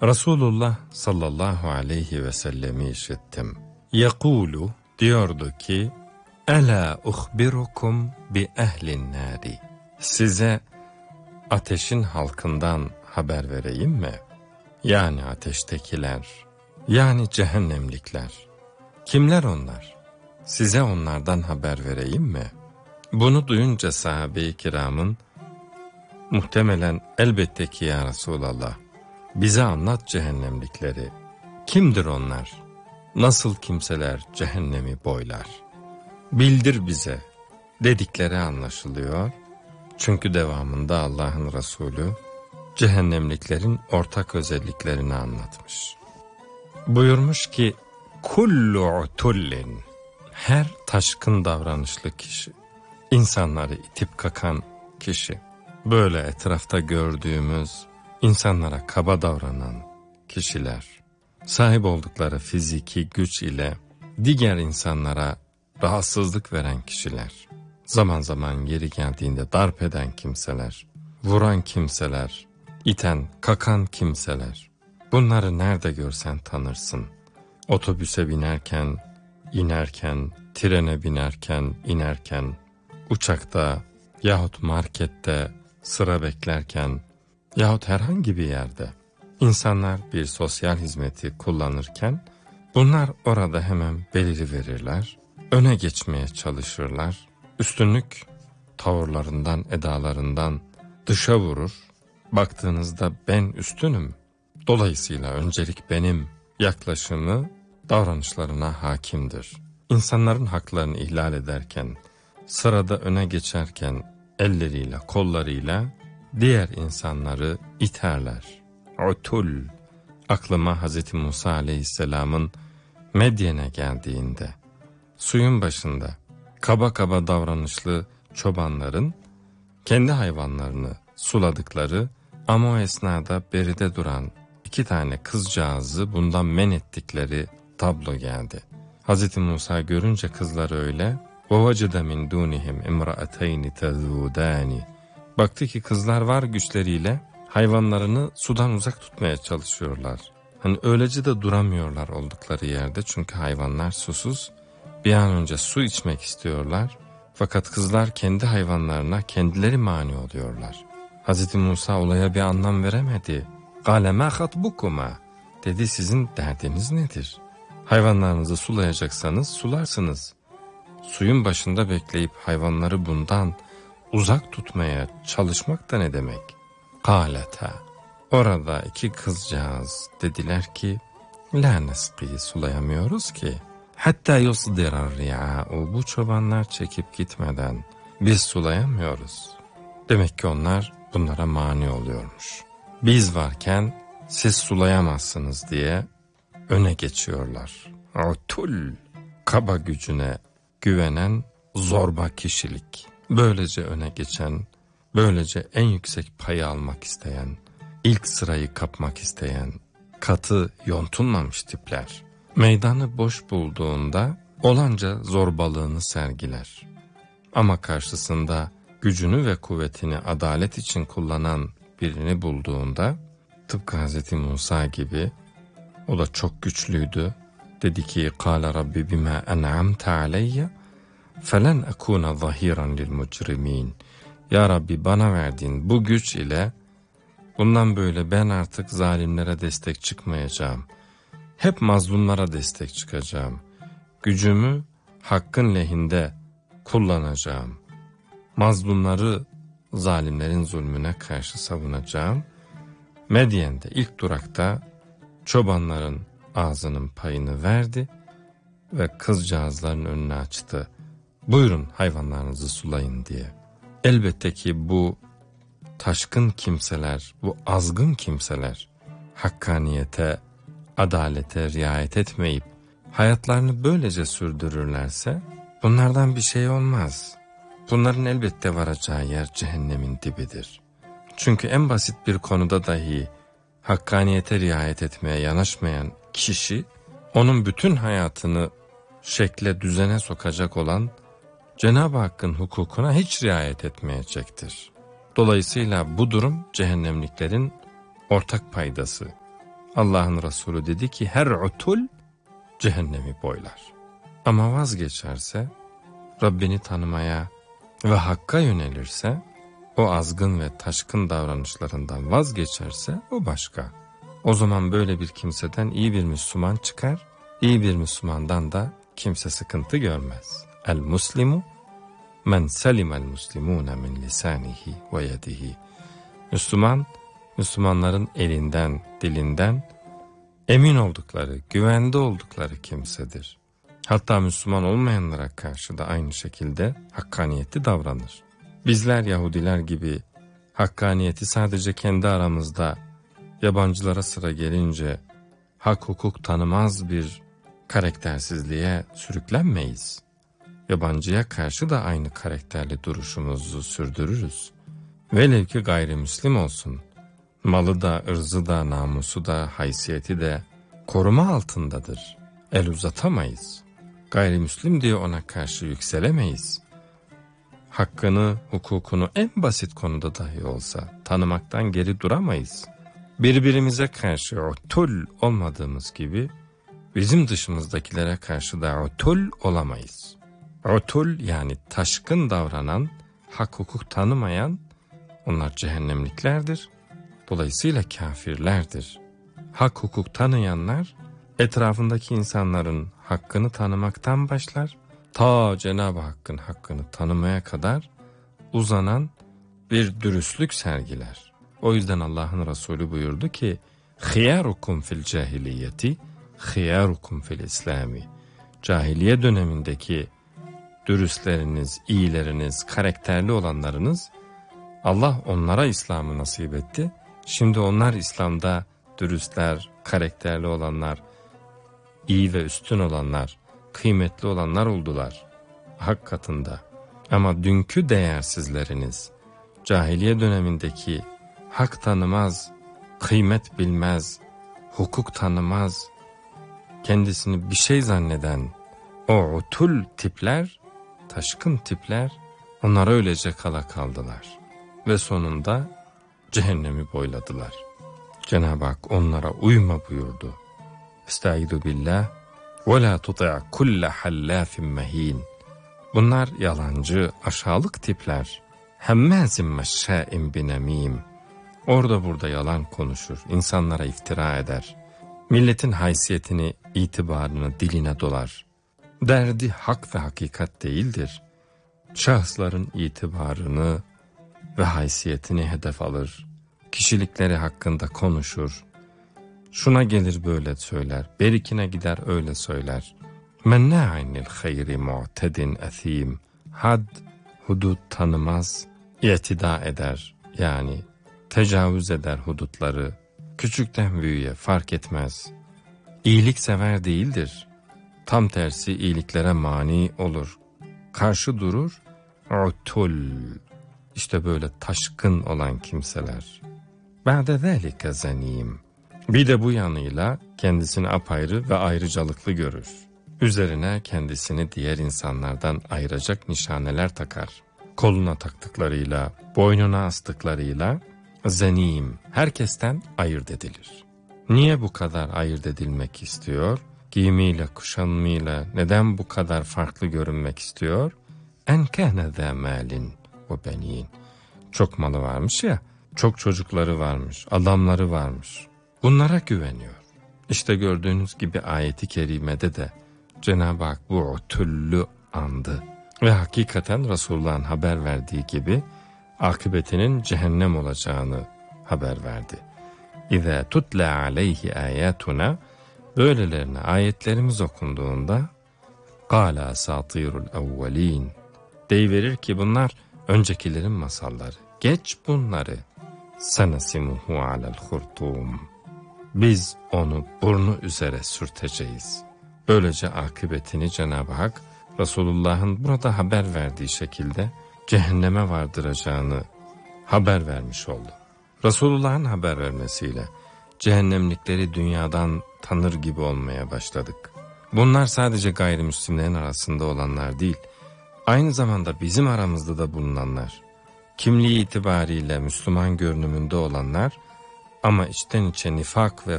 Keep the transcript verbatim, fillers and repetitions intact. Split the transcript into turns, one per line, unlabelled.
Resulullah sallallahu aleyhi ve sellemi işittim. Yekulu diyordu ki, Ela uhbirukum bi ehlin nari. Size ateşin halkından haber vereyim mi? Yani ateştekiler, yani cehennemlikler. Kimler onlar? Size onlardan haber vereyim mi? Bunu duyunca sahabe-i kiramın, muhtemelen elbette ki ya Resulallah, bize anlat cehennemlikleri. Kimdir onlar? Nasıl kimseler cehennemi boylar? Bildir bize dedikleri anlaşılıyor. Çünkü devamında Allah'ın Resulü cehennemliklerin ortak özelliklerini anlatmış. Buyurmuş ki, kullu utullin, her taşkın davranışlı kişi, insanları itip kakan kişi, böyle etrafta gördüğümüz insanlara kaba davranan kişiler, sahip oldukları fiziki güç ile diğer insanlara rahatsızlık veren kişiler, zaman zaman yeri geldiğinde darp eden kimseler, vuran kimseler, iten, kakan kimseler, bunları nerede görsen tanırsın. Otobüse binerken, inerken, trene binerken, inerken, uçakta yahut markette sıra beklerken yahut herhangi bir yerde insanlar bir sosyal hizmeti kullanırken bunlar orada hemen beliriverirler, öne geçmeye çalışırlar, üstünlük tavırlarından, edalarından dışa vurur. Baktığınızda ben üstünüm, dolayısıyla öncelik benim yaklaşımı davranışlarına hakimdir. İnsanların haklarını ihlal ederken, sırada öne geçerken elleriyle, kollarıyla diğer insanları iterler. Utul, aklıma Hazreti Musa aleyhisselamın Medyen'e geldiğinde, suyun başında kaba kaba davranışlı çobanların kendi hayvanlarını suladıkları ama o esnada beride duran iki tane kızcağızı bundan men ettikleri tablo geldi. Hazreti Musa görünce kızları öyle, وَوَجَدَ مِنْ دُونِهِمْ اِمْرَأَتَيْنِ تَذُودَانِ. Baktı ki kızlar var güçleriyle hayvanlarını sudan uzak tutmaya çalışıyorlar. Hani öylece de duramıyorlar oldukları yerde, çünkü hayvanlar susuz, bir an önce su içmek istiyorlar. Fakat kızlar kendi hayvanlarına kendileri mani oluyorlar. Hazreti Musa olaya bir anlam veremedi. قَالَ مَا خَطْبُكُمَا. Dedi, sizin derdiniz nedir? Hayvanlarınızı sulayacaksanız sularsınız. Suyun başında bekleyip hayvanları bundan uzak tutmaya çalışmak da ne demek? قَالَتَا. Orada iki kızcağız dediler ki, لَا نَسْقِي, sulayamıyoruz ki. Hatta yusdirar ri'a, o bu çobanlar çekip gitmeden biz sulayamıyoruz. Demek ki onlar bunlara mani oluyormuş. Biz varken siz sulayamazsınız diye öne geçiyorlar. Utul, kaba gücüne güvenen zorba kişilik. Böylece öne geçen, böylece en yüksek payı almak isteyen, ilk sırayı kapmak isteyen, katı yontulmamış tipler. Meydanı boş bulduğunda olanca zorbalığını sergiler. Ama karşısında gücünü ve kuvvetini adalet için kullanan birini bulduğunda, tıpkı Hazreti Musa gibi, o da çok güçlüydü. Dedi ki, قَالَ رَبِّ بِمَا أَنْعَمْتَ عَلَيَّ فَلَنْ أَكُونَ ظَهِيرًا لِلْمُجْرِمِينَ. Ya Rabbi, bana verdiğin bu güç ile bundan böyle ben artık zalimlere destek çıkmayacağım. Hep mazlumlara destek çıkacağım. Gücümü hakkın lehinde kullanacağım. Mazlumları zalimlerin zulmüne karşı savunacağım. Medyen'de ilk durakta çobanların ağzının payını verdi ve kızcağızların önünü açtı. Buyurun hayvanlarınızı sulayın diye. Elbette ki bu taşkın kimseler, bu azgın kimseler hakkaniyete, adalete riayet etmeyip hayatlarını böylece sürdürürlerse bunlardan bir şey olmaz. Bunların elbette varacağı yer cehennemin dibidir. Çünkü en basit bir konuda dahi hakkaniyete riayet etmeye yanaşmayan kişi, onun bütün hayatını şekle, düzene sokacak olan Cenab-ı Hakk'ın hukukuna hiç riayet etmeyecektir. Dolayısıyla bu durum cehennemliklerin ortak paydası. Allah'ın Resulü dedi ki her utul cehennemi boylar. Ama vazgeçerse, Rabbini tanımaya ve Hakk'a yönelirse, o azgın ve taşkın davranışlarından vazgeçerse o başka. O zaman böyle bir kimseden iyi bir Müslüman çıkar, iyi bir Müslümandan da kimse sıkıntı görmez. El muslimu men selimel muslimune min lisanihi ve yedihi. Müslüman, Müslümanların elinden, dilinden emin oldukları, güvende oldukları kimsedir. Hatta Müslüman olmayanlara karşı da aynı şekilde hakkaniyetli davranır. Bizler Yahudiler gibi hakkaniyeti sadece kendi aramızda, yabancılara sıra gelince hak hukuk tanımaz bir karaktersizliğe sürüklenmeyiz. Yabancıya karşı da aynı karakterli duruşumuzu sürdürürüz. Velev ki gayrimüslim olsun, malı da, ırzı da, namusu da, haysiyeti de koruma altındadır. El uzatamayız. Gayrimüslim diye ona karşı yükselemeyiz. Hakkını, hukukunu en basit konuda dahi olsa tanımaktan geri duramayız. Birbirimize karşı utul olmadığımız gibi bizim dışımızdakilere karşı da utul olamayız. Utul yani taşkın davranan, hak hukuk tanımayan, onlar cehennemliklerdir. Dolayısıyla kafirlerdir. Hak hukuk tanıyanlar etrafındaki insanların hakkını tanımaktan başlar, ta Cenab-ı Hakk'ın hakkını tanımaya kadar uzanan bir dürüstlük sergiler. O yüzden Allah'ın Resulü buyurdu ki, خِيَارُكُمْ fil cahiliyeti, خِيَارُكُمْ fil İslami. Cahiliye dönemindeki dürüstleriniz, iyileriniz, karakterli olanlarınız, Allah onlara İslam'ı nasip etti. Şimdi onlar İslam'da dürüstler, karakterli olanlar, iyi ve üstün olanlar, kıymetli olanlar oldular hak katında. Ama dünkü değersizleriniz, cahiliye dönemindeki hak tanımaz, kıymet bilmez, hukuk tanımaz, kendisini bir şey zanneden o utul tipler, taşkın tipler, onlar öylece kala kaldılar. Ve sonunda cehennemi boyladılar. Cenab-ı Hak onlara uyma buyurdu. Estaizu billah ve la tuti' kulle hallafin mehin. Bunlar yalancı, aşağılık tipler. Hemmazin meşşâin binemîm. Orada burada yalan konuşur, insanlara iftira eder. Milletin haysiyetini, itibarını diline dolar. Derdi hak ve hakikat değildir. Şahısların itibarını ve haysiyetini hedef alır. Kişilikleri hakkında konuşur. Şuna gelir böyle söyler, berikine gider öyle söyler. Mennâ'inil hayri mu'tedin ethîm. Had, hudut tanımaz, itida eder. Yani tecavüz eder hudutları. Küçükten büyüğe fark etmez. İyilik sever değildir. Tam tersi iyiliklere mani olur. Karşı durur. Utul. İşte böyle taşkın olan kimseler. Ba'de zâlike zanîm. Bir de bu yanıyla kendisini apayrı ve ayrıcalıklı görür. Üzerine kendisini diğer insanlardan ayıracak nişaneler takar. Koluna taktıklarıyla, boynuna astıklarıyla zanîm, herkesten ayırt edilir. Niye bu kadar ayırt edilmek istiyor? Giyimiyle, kuşanımıyla neden bu kadar farklı görünmek istiyor? En kâne zâ mâlin ve benîn. Çok malı varmış ya, çok çocukları varmış, adamları varmış. Bunlara güveniyor. İşte gördüğünüz gibi ayeti kerimede de Cenab-ı Hak bu utullü andı. Ve hakikaten Resulullah'ın haber verdiği gibi akıbetinin cehennem olacağını haber verdi. İzâ tutla aleyhi âyâtuna, böylelerine ayetlerimiz okunduğunda قَالَ أَسَاطِيرُ الْاَوَّلِينَ deyiverir ki bunlar öncekilerin masalları. Geç bunları. سَنَسِمُهُ عَلَى الْخُرْطُومِ Biz onu burnu üzere sürteceğiz. Böylece akıbetini Cenab-ı Hak Resulullah'ın burada haber verdiği şekilde cehenneme vardıracağını haber vermiş oldu. Resulullah'ın haber vermesiyle cehennemlikleri dünyadan tanır gibi olmaya başladık. Bunlar sadece gayrimüslimlerin arasında olanlar değil, aynı zamanda bizim aramızda da bulunanlar. Kimliği itibariyle Müslüman görünümünde olanlar ama içten içe nifak ve